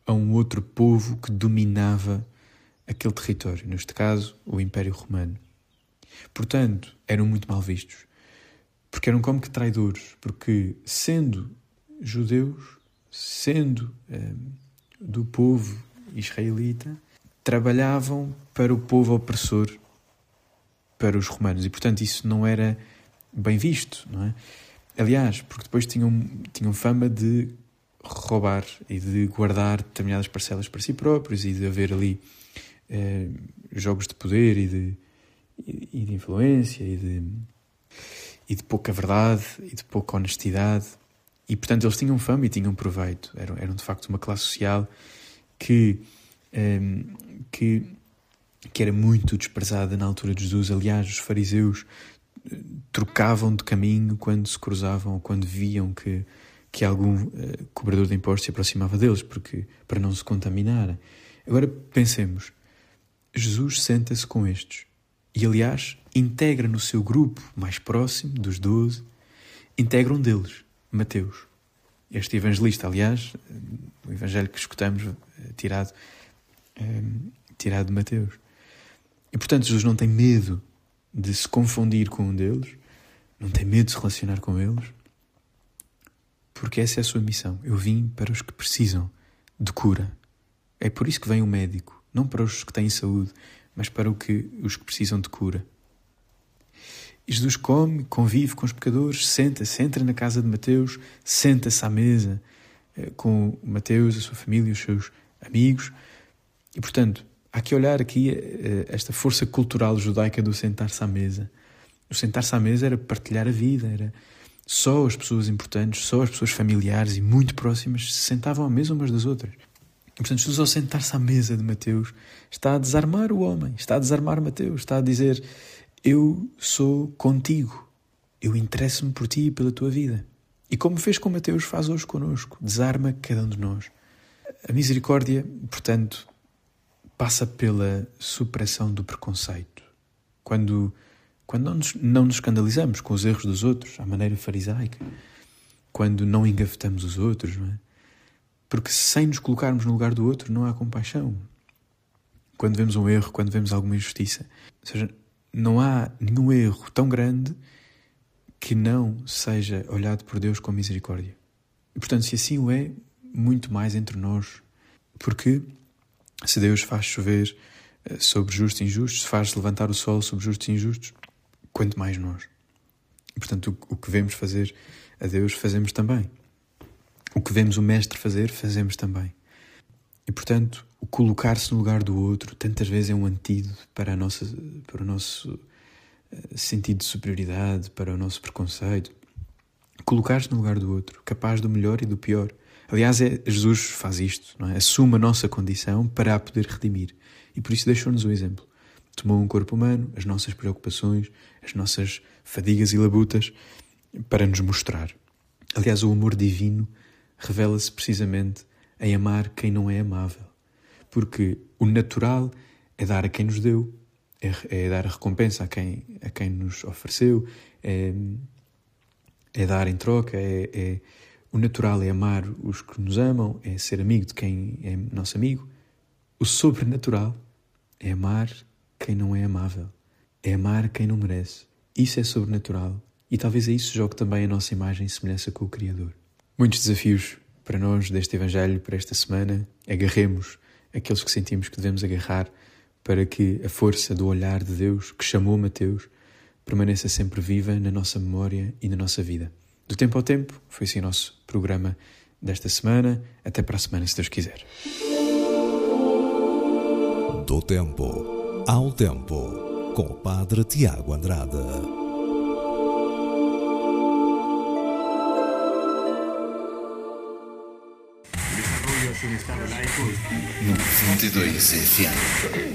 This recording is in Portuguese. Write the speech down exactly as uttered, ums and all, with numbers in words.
a um outro povo que dominava aquele território, neste caso, o Império Romano. Portanto, eram muito mal vistos, porque eram como que traidores, porque sendo judeus, sendo eh, do povo israelita, trabalhavam para o povo opressor, para os romanos, e portanto isso não era bem visto, não é? Aliás, porque depois tinham, tinham fama de roubar e de guardar determinadas parcelas para si próprios e de haver ali eh, jogos de poder e de, e de influência e de, e de pouca verdade e de pouca honestidade. E, portanto, eles tinham fama e tinham proveito. Eram, eram de facto, uma classe social que, um, que, que era muito desprezada na altura de Jesus. Aliás, os fariseus trocavam de caminho quando se cruzavam ou quando viam que, que algum uh, cobrador de impostos se aproximava deles, porque, para não se contaminarem. Agora, pensemos. Jesus senta-se com estes e, aliás, integra no seu grupo mais próximo, dos doze, integra um deles, Mateus. Este evangelista, aliás, o evangelho que escutamos, tirado, é, tirado de Mateus. E, portanto, Jesus não tem medo de se confundir com um deles, não tem medo de se relacionar com eles, porque essa é a sua missão. Eu vim para os que precisam de cura. É por isso que vem o médico, não para os que têm saúde, mas para o que, os que precisam de cura. E Jesus come, convive com os pecadores, senta-se, entra na casa de Mateus, senta-se à mesa eh, com Mateus, a sua família, os seus amigos. E, portanto, há que olhar aqui eh, esta força cultural judaica do sentar-se à mesa. O sentar-se à mesa era partilhar a vida, era só as pessoas importantes, só as pessoas familiares e muito próximas se sentavam à mesa umas das outras. E, portanto, Jesus, ao sentar-se à mesa de Mateus, está a desarmar o homem, está a desarmar Mateus, está a dizer: eu sou contigo, eu interesso-me por ti e pela tua vida. E como fez com Mateus, faz hoje connosco, desarma cada um de nós. A misericórdia, portanto, passa pela superação do preconceito. Quando, quando não, nos, não nos escandalizamos com os erros dos outros, à maneira farisaica, quando não engavetamos os outros, não é? Porque sem nos colocarmos no lugar do outro não há compaixão. Quando vemos um erro, quando vemos alguma injustiça, ou seja, não há nenhum erro tão grande que não seja olhado por Deus com misericórdia. E, portanto, se assim o é, muito mais entre nós. Porque se Deus faz chover sobre justos e injustos, se faz levantar o sol sobre justos e injustos, quanto mais nós. E, portanto, o, o que vemos fazer a Deus, fazemos também. O que vemos o Mestre fazer, fazemos também. E, portanto, o colocar-se no lugar do outro, tantas vezes é um antídoto para, a nossa, para o nosso sentido de superioridade, para o nosso preconceito. Colocar-se no lugar do outro, capaz do melhor e do pior. Aliás, é, Jesus faz isto, não é? Assume a nossa condição para a poder redimir. E por isso deixou-nos o exemplo. Tomou um corpo humano, as nossas preocupações, as nossas fadigas e labutas, para nos mostrar. Aliás, o amor divino revela-se precisamente em amar quem não é amável. Porque o natural é dar a quem nos deu, é, é dar a recompensa a quem, a quem nos ofereceu, é, é dar em troca, é, é, o natural é amar os que nos amam, é ser amigo de quem é nosso amigo. O sobrenatural é amar quem não é amável, é amar quem não merece. Isso é sobrenatural e talvez a isso jogue também a nossa imagem e semelhança com o Criador. Muitos desafios para nós deste Evangelho, para esta semana. Agarremos aqueles que sentimos que devemos agarrar para que a força do olhar de Deus, que chamou Mateus, permaneça sempre viva na nossa memória e na nossa vida. Do tempo ao tempo, foi assim o nosso programa desta semana. Até para a semana, se Deus quiser. Do tempo ao tempo, com o Padre Tiago Andrade. noventa e dois F M.